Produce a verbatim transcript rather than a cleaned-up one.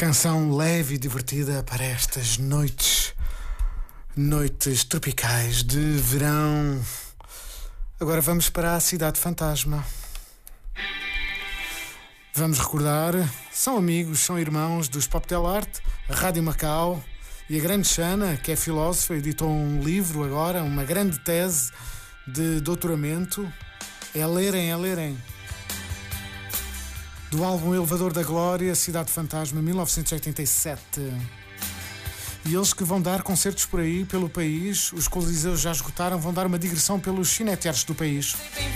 Canção leve e divertida para estas noites, noites tropicais de verão. Agora vamos para a Cidade Fantasma. Vamos recordar, são amigos, são irmãos dos Poptel Art, a Rádio Macau e a grande Xana, que é filósofa, editou um livro agora, uma grande tese de doutoramento. É lerem, é lerem. Do álbum Elevador da Glória, Cidade Fantasma, mil novecentos e oitenta e sete. E eles que vão dar concertos por aí, pelo país, os coliseus já esgotaram, vão dar uma digressão pelos cineteatros do país.